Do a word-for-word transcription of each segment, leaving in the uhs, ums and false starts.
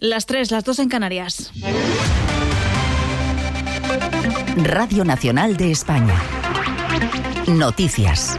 Las tres, las dos en Canarias. Radio Nacional de España. Noticias.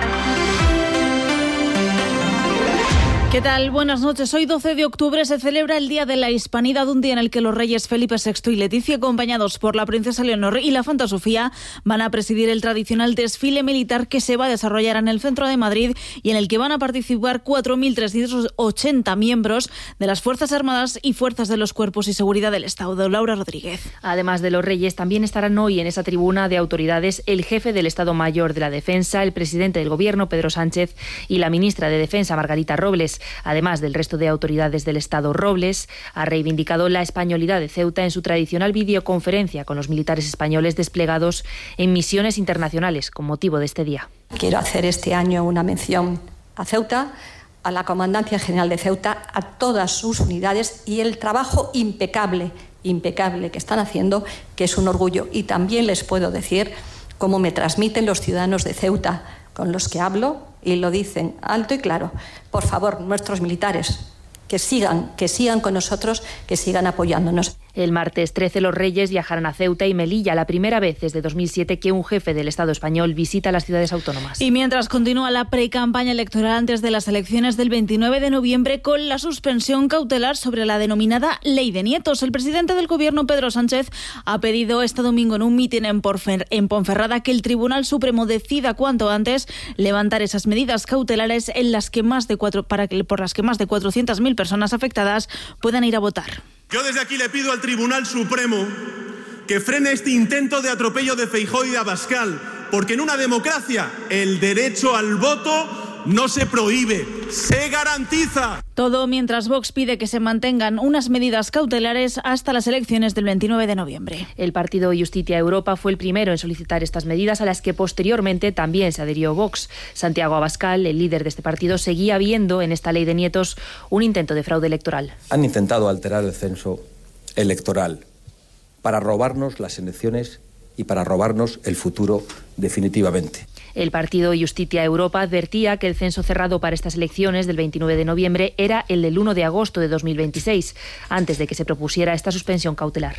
¿Qué tal? Buenas noches. Hoy, doce de octubre, se celebra el Día de la Hispanidad, un día en el que los reyes Felipe sexto y Leticia, acompañados por la princesa Leonor y la infanta Sofía, van a presidir el tradicional desfile militar que se va a desarrollar en el centro de Madrid y en el que van a participar cuatro mil trescientos ochenta miembros de las Fuerzas Armadas y fuerzas de los Cuerpos y Seguridad del Estado. Laura Rodríguez. Además de los reyes, también estarán hoy en esa tribuna de autoridades el jefe del Estado Mayor de la Defensa, el presidente del Gobierno, Pedro Sánchez, y la ministra de Defensa, Margarita Robles. Además del resto de autoridades del Estado, Robles ha reivindicado la españolidad de Ceuta en su tradicional videoconferencia con los militares españoles desplegados en misiones internacionales con motivo de este día. Quiero hacer este año una mención a Ceuta, a la Comandancia General de Ceuta, a todas sus unidades y el trabajo impecable, impecable que están haciendo, que es un orgullo. Y también les puedo decir cómo me transmiten los ciudadanos de Ceuta con los que hablo, y lo dicen alto y claro: por favor, nuestros militares, que sigan, que sigan con nosotros, que sigan apoyándonos. El martes trece los reyes viajarán a Ceuta y Melilla, la primera vez desde dos mil siete que un jefe del Estado español visita las ciudades autónomas. Y mientras continúa la precampaña electoral antes de las elecciones del veintinueve de noviembre con la suspensión cautelar sobre la denominada Ley de Nietos, el presidente del Gobierno, Pedro Sánchez, ha pedido este domingo en un mitin en, en Ponferrada que el Tribunal Supremo decida cuanto antes levantar esas medidas cautelares en las que más de cuatro, para que, por las que más de cuatrocientas mil personas afectadas puedan ir a votar. Yo desde aquí le pido al Tribunal Supremo que frene este intento de atropello de Feijóo y de Abascal, porque en una democracia el derecho al voto no se prohíbe, se garantiza. Todo mientras Vox pide que se mantengan unas medidas cautelares hasta las elecciones del veintinueve de noviembre. El partido Justitia Europa fue el primero en solicitar estas medidas, a las que posteriormente también se adhirió Vox. Santiago Abascal, el líder de este partido, seguía viendo en esta ley de nietos un intento de fraude electoral. Han intentado alterar el censo electoral para robarnos las elecciones y para robarnos el futuro definitivamente. El partido Justitia Europa advertía que el censo cerrado para estas elecciones del veintinueve de noviembre era el del uno de agosto de dos mil veintiséis, antes de que se propusiera esta suspensión cautelar.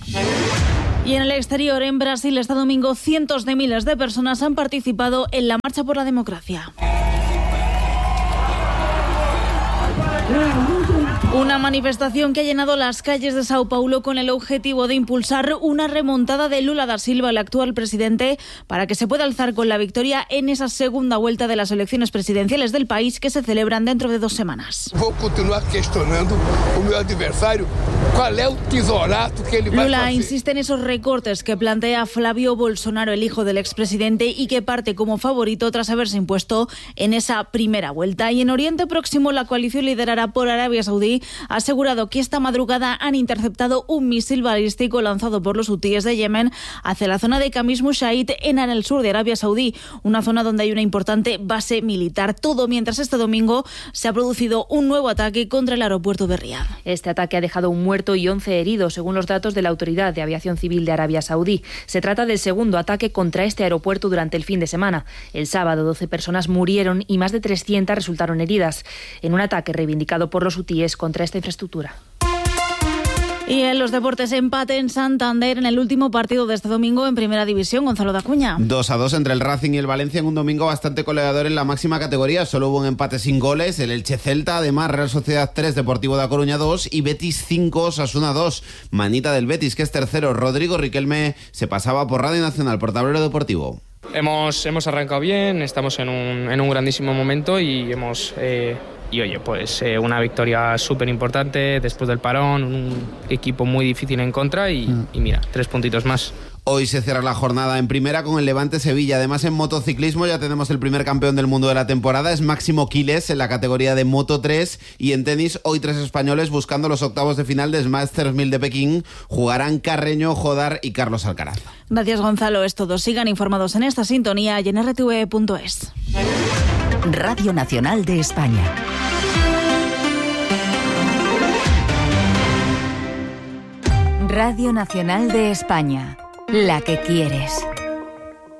Y en el exterior, en Brasil, este domingo, cientos de miles de personas han participado en la Marcha por la Democracia. Una manifestación que ha llenado las calles de Sao Paulo con el objetivo de impulsar una remontada de Lula da Silva, el actual presidente, para que se pueda alzar con la victoria en esa segunda vuelta de las elecciones presidenciales del país que se celebran dentro de dos semanas. Voy a continuar cuestionando a mi adversario cuál es el tesorato que él va a hacer. Lula insiste en esos recortes que plantea Flavio Bolsonaro, el hijo del expresidente, y que parte como favorito tras haberse impuesto en esa primera vuelta. Y en Oriente Próximo, la coalición liderada por Arabia Saudí ha asegurado que esta madrugada han interceptado un misil balístico lanzado por los hutíes de Yemen hacia la zona de Khamis Mushait en el sur de Arabia Saudí, una zona donde hay una importante base militar. Todo mientras este domingo se ha producido un nuevo ataque contra el aeropuerto de Riad. Este ataque ha dejado un muerto y once heridos, según los datos de la Autoridad de Aviación Civil de Arabia Saudí. Se trata del segundo ataque contra este aeropuerto durante el fin de semana. El sábado, doce personas murieron y más de trescientas resultaron heridas en un ataque reivindicado por los hutíes contra esta infraestructura. Y en los deportes, empate en Santander en el último partido de este domingo en Primera División. Gonzalo Dacuña. dos a dos entre el Racing y el Valencia en un domingo bastante goleador en la máxima categoría. Solo hubo un empate sin goles. El Elche Celta, además Real Sociedad tres, Deportivo da Coruña dos y Betis cinco, Osasuna dos. Manita del Betis, que es tercero. Rodrigo Riquelme se pasaba por Radio Nacional, por Tablero Deportivo. Hemos, hemos arrancado bien, estamos en un, en un grandísimo momento y hemos... Eh... Y oye, pues eh, una victoria súper importante después del parón, un equipo muy difícil en contra y, mm. y mira, tres puntitos más. Hoy se cierra la jornada en primera con el Levante Sevilla. Además, en motociclismo ya tenemos el primer campeón del mundo de la temporada, es Máximo Quiles en la categoría de Moto tres. Y en tenis, hoy tres españoles buscando los octavos de final de Masters mil de Pekín. Jugarán Carreño, Jodar y Carlos Alcaraz. Gracias, Gonzalo. Es todo. Sigan informados en esta sintonía y en erre te ve punto es. Radio Nacional de España. Radio Nacional de España, la que quieres.